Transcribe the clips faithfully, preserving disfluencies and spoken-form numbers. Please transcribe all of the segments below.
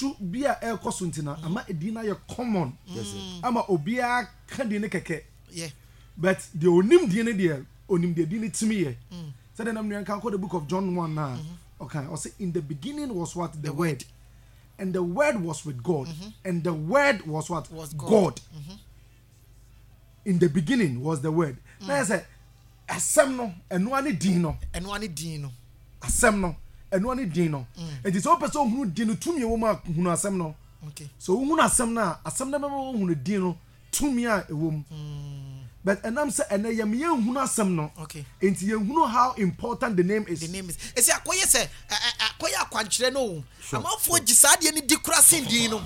tutu bia e kosuntina ama edina ye common ama obia ka de ne keke yeah but the onim de ne de onim de ne timi ye said na me kan the book of John one na okay I say in the beginning was what the, the word. word and the word was with God mm-hmm. and the word was what was God, God. Mm-hmm. In the beginning was the word mm. na say asem no eno ani din no eno ani din no asem no eno ani din no it is all person hunu din no tumi wo ma hunu asem no okay so hunu asem na asem na ma hunu din no tumi a ewom but enam say ene yem ye hunu asem no okay enti ye hunu how important the name is the name is esi akoye say akoye akwankyere no amafo gisade ni di kura sin din no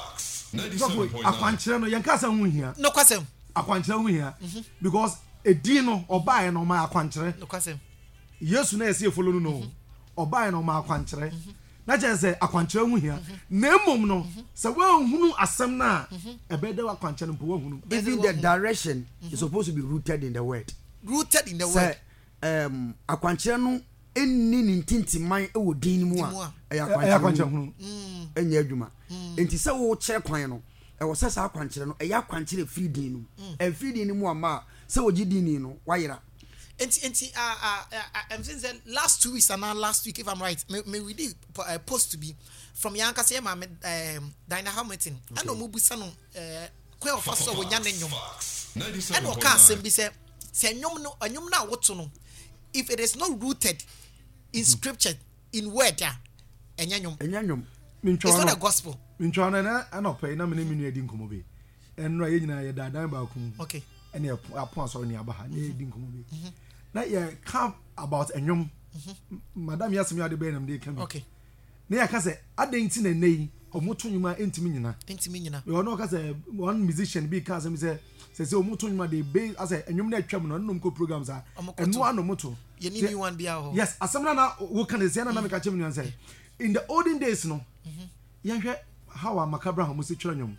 akwankyere no yenka sa hu hia no kwasem akwankyere hu hia because edin no obae no ma akwankyere no kwasem Yesu na esi efolo no obae no ma akwankyere na je say akwankyere hu hia na emom no se wa hunu asem na ebede wa akwankyere mpo wa hunu even the direction is supposed to be rooted in the word rooted in the word um akwankyere no enni ni ntintiman e wo din mu a e akwankyere hunu enya adwuma enti se wo kyere kwan no e wo sesa akwankyere no e ya akwankyere free din no e free din mu ama se wo gi din no wayira enti enti uh uh I'm saying that last two weeks and now last week if I'm right me, me we did uh, post to be from yanka say ma um Dina Hamilton and no mubusa no eh kwe ofaso wo nya nenyom and o ka asem bi say say nyom no anyom na woto no if it is not rooted in scripture in word ya enya nyom enya nyom it's not a gospel mincho na na anope na me ne menu edi nkomo be enro ye nyina ye dadan ba ku okay ene apon asoro ni abaha na edi nkomo be na ye come about enyom madam yasemi ade be nam de kan okay na ya ka say adanti na nei omoto nyuma entimi nyina entimi nyina we no ka say one musician be ka say say say omoto nyuma de be as enyom na atwam no nnom ko programs a eno anomoto ye ni new one bia ho yes asemna na wo kan say na na me ka chem nyan say in the olden days no yan hwe how am makabra ho musi twere nyom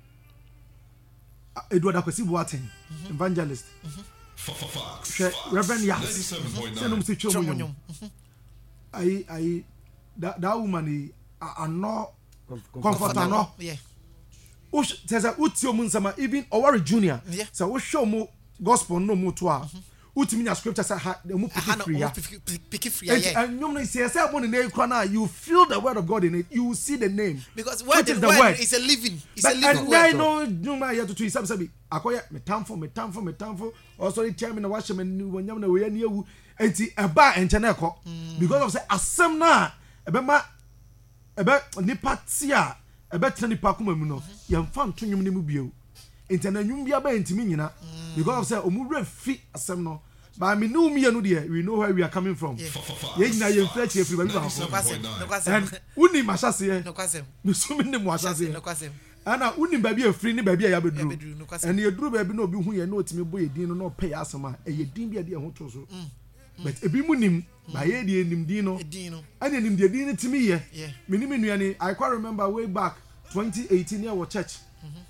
Edward Akwesi Boateng evangelist Reverend Yas senum si twere nyom ai ai that that woman I no comfort no yeah o says uti omunsama even Owari Junior say wo show mo gospel no mo to a utimi nya scripture say ha mo pick free yeah and you know say say upon the name na you feel the word of God in it you will see the name because word is the word is a living it's a living word I know you ma ya to to isam sabi akoya metamfo metamfo metamfo also the time na washe me wonyam na we ya ne ewu enti eba enche na ekọ because of say asem na ebe ma ebe nipa tia ebe tena nipa kuma mu no ye mfa ntonyum ne mu bio enti na nyum bia ba entimi nyina because of say omure fi asem no but me know me no there we know where we are coming from ye nyina ye mfa chi efiri ba bi ba and uni mashase no kwasem no so me ne mo ashase no kwasem ana uni ba bi efiri ne ba bi ya beduru and ye duru ba bi na obi hu ye na otimi boy din no no pay asem a ye din bia de ho to so but ebi mu nim ba ye de nim din no and nim de din timi ye me ni me nuane I quite remember way back twenty eighteen year what church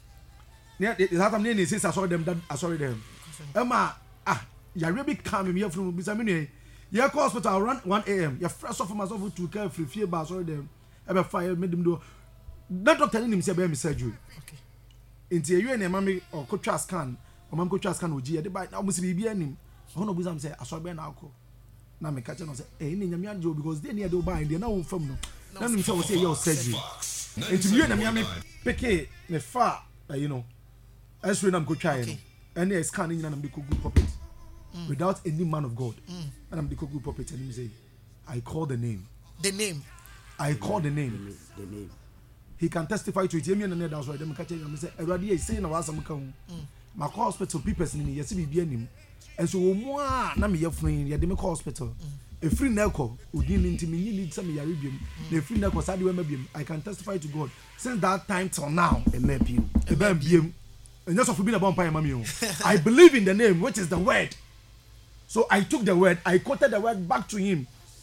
near that time near say I saw them that I saw them Emma ah ya really come me here from bisa me ne ye call hospital around one a m ya fresh off myself to care free fear ba saw them e be fire made them do that doctor nim say be me surgery okay enti ye na mama o ko twa scan o mama ko twa scan o ji e de ba na mo se bibia nim ho no bisa me say aso be na akọ na me catch no say eh ni nyame ajo because they near do ba in na wo fam no na nim say wo say your surgery enti ye na me peke me fa you know as we nam go try no and they scan in and go good puppet without any man of God and I'm the good puppet and he say I call the name the name I call the name the name he can testify to it me and that's why them catch him say everybody is saying na wasam kan my hospital people ni yes be bia nim and so mo a na me yefun ye dem call hospital e free na call odin ni ntimi ni ni some yare biem na free na call sade we ma biem I can testify to God since that time till now e ma biem e ba biem and just for being a vampire mami I believe in the name which is the word so I took the word I quoted the word back to him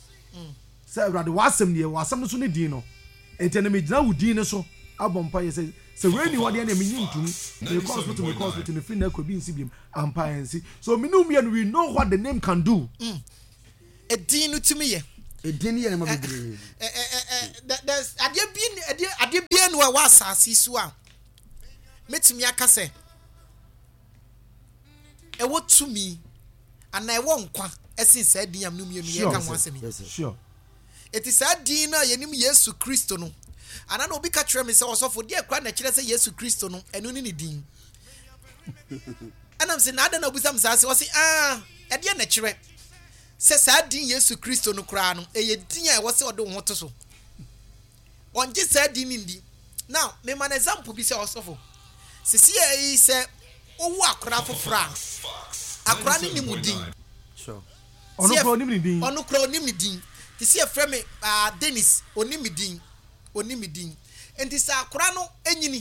say brother wasam ne wasam no so ne din no enti me gina udin so abompire say say we ni wode na me nyintum me call hospital me call hospital ne free na ko bi nsi biem ampire nsi so me no me and we know what the name can do a din no to me e din ye na ma bebre eh eh eh there's adie bi adie adie no a was asisi a metumi aka se e wo tumi ana e wo nkwa esin sa din am no mienu ye ka ho asemi sure it is a din na yenim Yesu Kristo no ana na obi ka kire me se osofo de akra na kire se Yesu Kristo no enu ni din ana mse na ada na obusam sa se wosi ah e de na kire se sa din Yesu Kristo no kra no e ye din a wo se odo ho to so onje sa din ndi now me man example bi se osofo se si e se owu akra fofra akra ni nimudin sure ono kro onim ni din ono kro onim ni din ti see e frame ah Dennis onim din onim din enti sa akra no enyini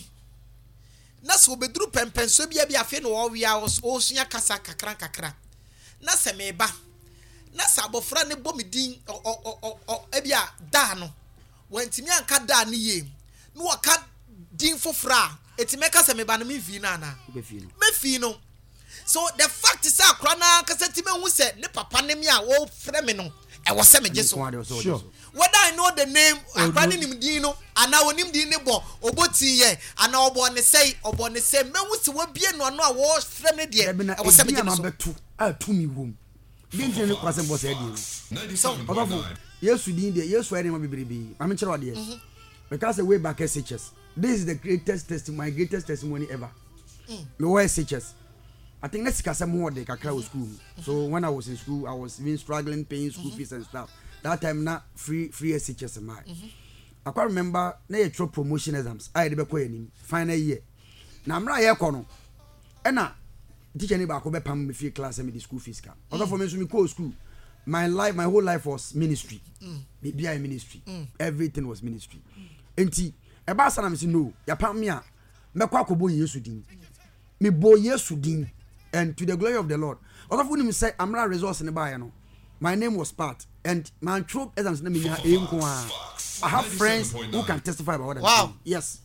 na so beduru pempenso bia bia afi no wo wia o sunya kasa kakra kakra na se meba na sa abofra ne bom din o o e bia da no wantimi anka da ne ye no waka din fofra eti meka se meba no me fi na na be fi no me fi no so the fact is akra na kasa ti me hu se ne papa ne me a wo frɛ me no e wo se me jeso sure whether I know the name akra ne nim din no ana onim din ne bo oboti ye ana obo ne sei obo ne sei me hu se wo bie no no a wo frɛ me de e wo se me jeso betu a tumi wom din tin ne kwase bo se di so obafo Yesu din de Yesu ayre ma bibiribi am kire wade because way back S H S this is the greatest testimony my greatest testimony ever mm. me were S H S I think let's kasa more de kakra was school so when I was in school I was even struggling paying school mm-hmm. fees and stuff that time na free free S H S my mm-hmm. I can't remember na ye throw promotion exams I dey be ko yanim final year na mra ye ko no e na teacher ni ba ko be pam me free class me the school fees ka other for me so me go school my life my whole life was ministry mm. be be ministry mm. everything was ministry enti e ba sana me say no ya pam me a me kwa ko bo Yesu din me bo Yesu din and to the glory of the Lord other for me say amra resource ne ba ye no my name was part and man troop exams na me nya e nko a I have friends who can testify about what wow. I'm saying. Yes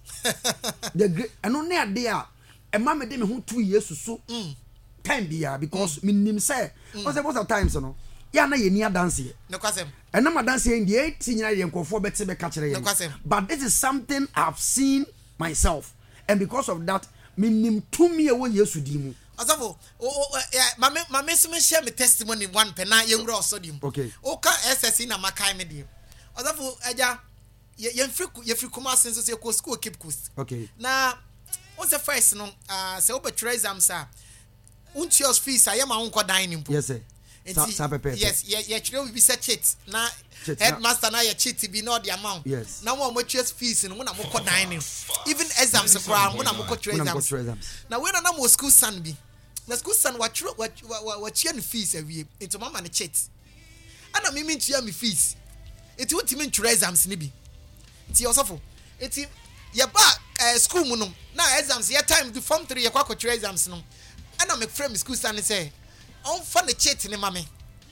the great and only a day a e ma me de me hu two years so mm. time bia because mm. me nim say mm. o say most of times no ya na ye nia dance ye no kwasem and na ma dance ye ndi e ti nyina ye nkofo beti be ka kire ye no kwasem but this is something I've seen myself and because of that me nim tumi e wo Yesu di mu asafo o mama mama so me share me testimony one pe na ye nwura osodi mu okay o ka S S C na makai me di asafo aja ye mfri ye fri kuma senso se ko school Cape Coast okay na o se first no ah se obetre exams a unchios fees a ye ma won ko dan ni mpo yes sir Sa, yes, yeah, yeah, you know, we said cheat. Now, headmaster, now you cheat be not the amount. Yes. Now, one more choice fees and one more dining. Even exams are ground, one more exams. Now, when I know school son be, the school son, what you what what you fees every year into my money cheat. I don't mean to me fees. It would mean to exams, nibi. It's your suffer. It's your back school mono. Now, exams, your time to form three, your quack exams. No, I don't make friend school son and say. On fa ne cheat ne mame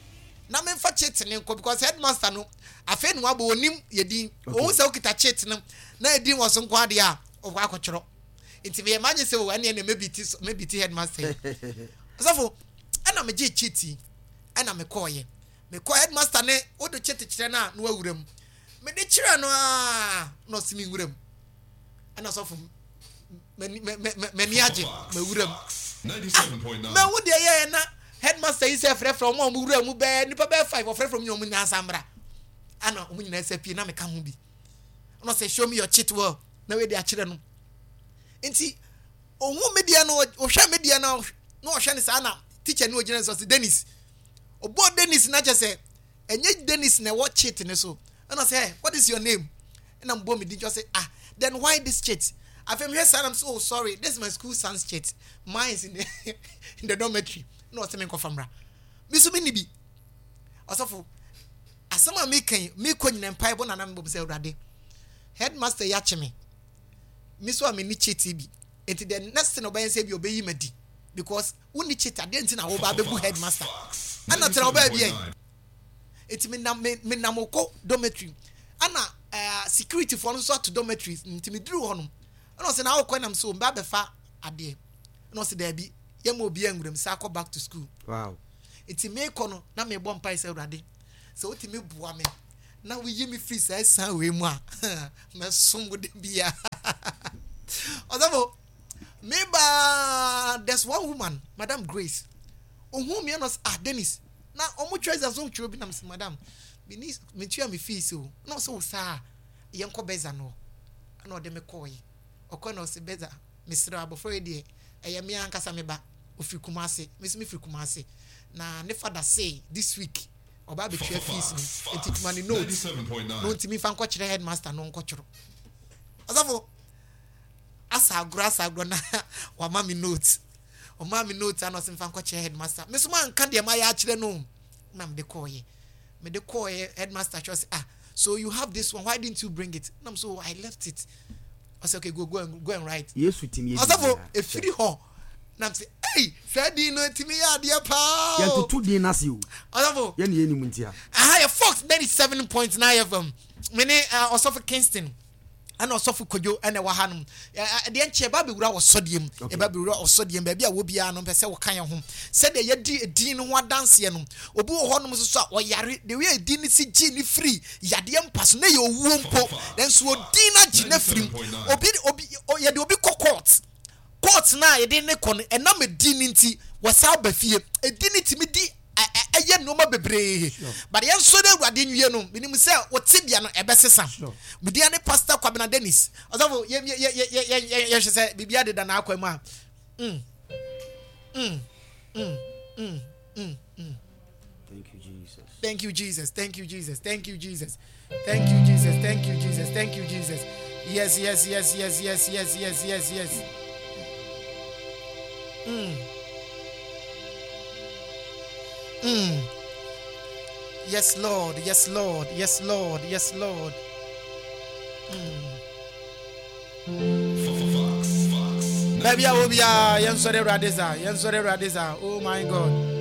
na me fa cheat ne nko because headmaster no afa no abo onim yedin o se okita cheat no na edin wo so nko ade a o kwa akotro nti me imagine say wo ane ne maybe ti maybe ti headmaster so ana me je cheat ana me call ye me call headmaster ne o do cheat kire na no awuram me de kire no a no simi wuram ana so fo me me me ni age me wuram ninety-seven point nine me wo de ye na headmaster is a friend from one mura mu be nipa be five or friend from you mu nyasamra ana omu nyina S P na me ka ho bi no say show me your cheat well na we dey akire no enti ohu media no o hwa media no no hwa ni sa na teacher no ogina so Dennis obo Dennis na che say enye Dennis na what cheat ne so and I say hey, what is your name and I'm bomb did just say ah then why this cheat I feel here I'm so sorry this is my school son's cheat mine is in the in the dormitory no se me confirm ra mi so mi ni bi osofo asama me kan me konyina mpai bo na na me say urade headmaster ya cheme mi so am ni cheat bi enti the next thing obayen say bi obeyi madi because uni cheat ade enti na wo ba bebu headmaster ana tera oba bi en enti me na me na moko dormitory ana uh, security for no so to dormitories enti me duru hono ana say na wo kwan am so mba be fa ade no say there bi yam obi anwuram sa ko back to school wow enti me ko no na me bom pai say urade so otimi bua me Now we give me free says we moi. My son would be a although maybe there's one woman, Madam Grace, on whom you know ah Dennis. Now omo choice as on children am madam. Me need me tua me fee so. No so sir. Yem ko beza no. Ano de me koy. Okọ no se beza. Misra abofo e de. Eye me ankasa me ba. Ofiri Kumase. Me se me firi Kumase. Na ne father say this week oba be tua fees no. Enti money no. No ntimi fa nko kire headmaster no nko chiro. Asafo asa agro asa agro na wa mami note. O mami note ano se fa nko kire headmaster. Me so man kan de ma ya kire no. Na me de koy. Me de koy headmaster just ah so you have this one, why didn't you bring it? No, so I left it. I said, okay, go go and go and write. Yes, with him. I said, a free ho. Now say, hey, Freddy, no, to me, dear pal. Yeah, to two dinners you. I said, yeah, any muntia. I have Fox ninety-seven point nine of them. Many uh, also for Kingston. And also for Kojo and a Wahanum. The end, Baby was sodium, a baby or sodium, baby, I will be an umpire kind of home. Said the Yadi Dean one dance, Yanum, Obu Honus or Yari, the way I didn't see Genie free, Yadiam Pasneo womb, then so Dina Gina free, Obi Obi or Yadobi court. Courts now, a didn't con, and number dignity was out by fear, a dignity me di. I yet no more bebre, but I am so that I didn't you know. Meaning, say what Tibiano a best with the other pastor Kwabena Dennis. Although, yeah, yeah, yeah, yeah, yeah, yeah, yeah, she said, be added than Aquama. Mm, mm, mm, mm, mm, mm. Thank you, Jesus. Thank you, Jesus. Thank you, Jesus. Thank you, Jesus. Thank you, Jesus. Thank you, Jesus. Thank you, Jesus. Yes, yes, yes, yes, yes, yes, yes, yes, yes. Mm. Mm. Yes, Lord. Yes, Lord. Yes, Lord. Yes, Lord. Mm. Baby, I will be a young sorry Radiza. Young sorry Radiza. Oh my God.